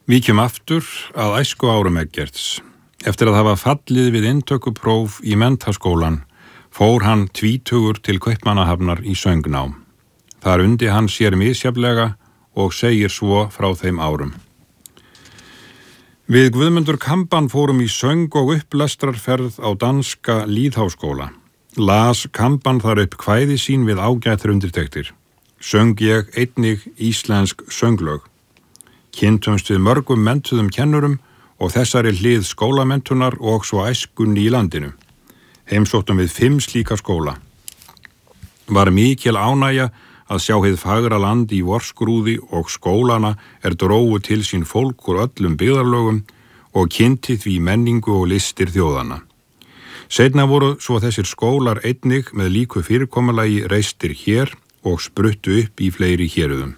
Víkjum aftur að æsku árum Eggerts. Eftir að hafa fallið við inntökupróf í menntaskólan fór hann tvítugur til Kaupmannahafnar í söngnám. Þar undi hann sér misjafnlega og segir svo frá þeim árum. Við Guðmundur Kamban fórum í söng- og upplestrarferð á danska lýðháskóla. Las Kamban þar upp kvæði sín við ágætar undirtektir. Söng ég einnig íslensk sönglög. Kynntumst við mörgum menntuðum kennurum og þessari hlið skólamenntunar og svo æskunni í landinu. Heimsóttum við 5 slíka skóla. Var mikil ánægja að sjá hið fagra land í vorskrúði og skólana drógu til sín fólk úr öllum byggðarlögum og kynnti því menningu og listir þjóðanna. Seinna voru svo þessir skólar einnig með líku fyrirkomulagi reistir hér og spruttu upp í fleiri héruðum.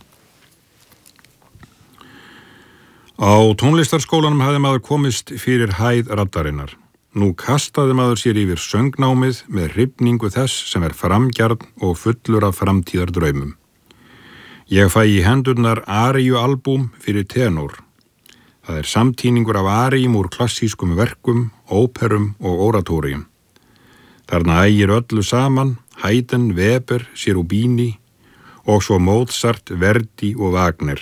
Á tónlistarskólanum hafði maður komist fyrir hæð raddarinnar. Nú kastaði maður sér yfir söngnámið með hrifningu þess sem framgjarn og fullur af framtíðardraumum. Ég fæ í hendurnar aríualbúm fyrir tenor. Það samtíningur af aríum úr klassískum verkum, óperum og oratórium. Þarna ægir öllu saman Haydn, Weber, Cherubini og svo Mozart, Verdi og Wagner.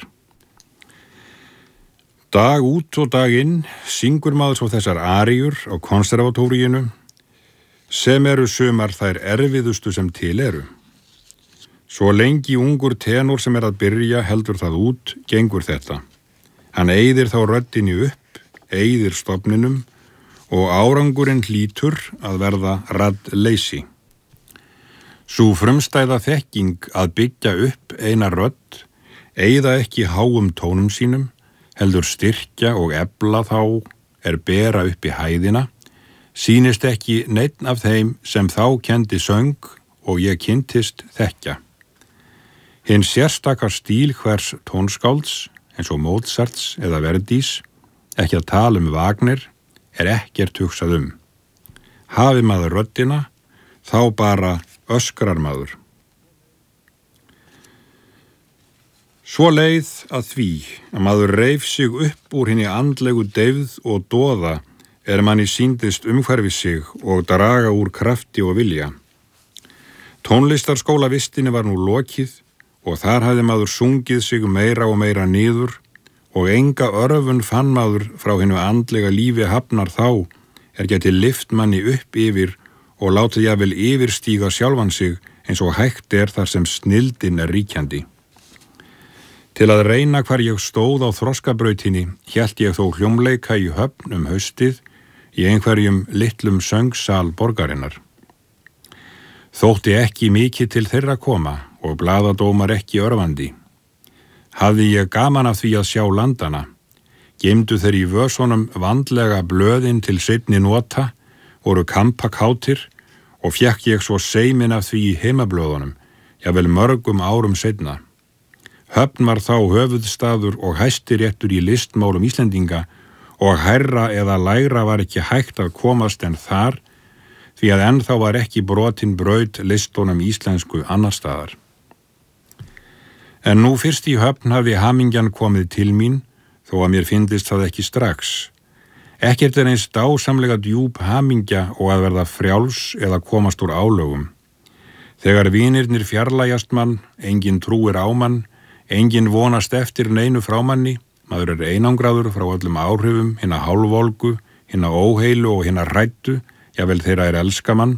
Dag út og dag inn syngur maður svo þessar aríur á konservatóríinu sem sumar þær erfiðustu sem til eru. Svo lengi ungur tenor sem að byrja heldur það út, gengur þetta. Hann eyðir þá röddinni upp, eyðir stofninum og árangurinn hlýtur að verða raddleysi. Sú frumstæða þekking að byggja upp eina rödd, eyða ekki háum tónum sínum, heldur styrkja og efla þá bera upp í hæðina, sýnist ekki neinn af þeim sem þá kenndi söng og ég kynntist þekkja. Hinn sérstakar stíl hvers tónskálds, eins og Mozarts eða Verdis, ekki að tala Wagner, ekkert hugsað Hafi maður röddina, þá bara öskrar maður. Svo leið að því að maður reif sig upp úr hinni andlegu deyfð og doða manni sýndist umhverfi sig og draga úr krafti og vilja. Tónlistarskólavistinni var nú lokið og þar hafði maður sungið sig meira og meira niður og enga örvun fann maður frá hinnu andlega lífi hafnar þá gæti lyft manni upp yfir og látið jafnvel yfirstíga sjálfan sig eins og hægt þar sem snilldin ríkjandi. Til að reyna hvar ég stóð á þroskabrautinni hélt ég þó hljómleika í Höfn haustið í einhverjum litlum söngsal borgarinnar. Þótti ekki mikið til þeirra koma og blaðadómar ekki örvandi. Hafði ég gaman af því að sjá landana, geymdu þeir í vösunum vandlega blöðin til seinni nota, voru kampakátir og fékk ég svo seimin af því í heimablöðunum, jafnvel mörgum árum seinna. Höfn var þá höfuðstaður og hæstiréttur í listmálum Íslendinga og hærra eða lægra var ekki hægt að komast en þar, því að ennþá var ekki brotin braut listunum íslensku annar staðar. En nú fyrst í Höfn hafði hamingjan komið til mín, þó að mér fyndist það ekki strax. Ekkert eins dásamlega djúp hamingja og að verða frjáls eða komast úr álögum. Þegar vinirnir fjarlægjast mann, enginn trúir á mann, enginn vonast eftir neinu frámanni, maður einangraður frá öllum áhrifum, hinna hálfvolgu, hinna óheilu og hinna hræddu, jafnvel þeirra elskamann.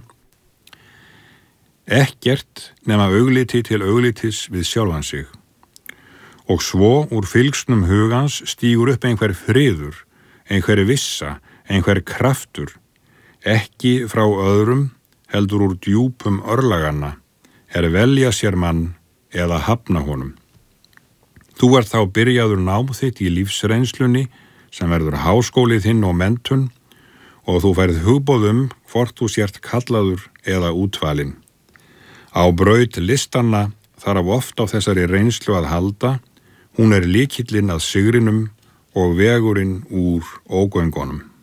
Ekkert nema augliti til auglitis við sjálfan sig. Og svo úr fylgsnum hugans stígur upp einhver friður, einhver vissa, einhver kraftur, ekki frá öðrum, heldur úr djúpum örlaganna, velja sér mann eða hafna honum. Þú þá byrjaður nám þitt í lífsreynslunni sem verður háskólið þinn og menntun og þú færð hugboð hvort þú sért kallaður eða útvalinn. Á braut listanna þarf oft á þessari reynslu að halda, hún lykillinn að sigrinum og vegurinn úr ógöngunum.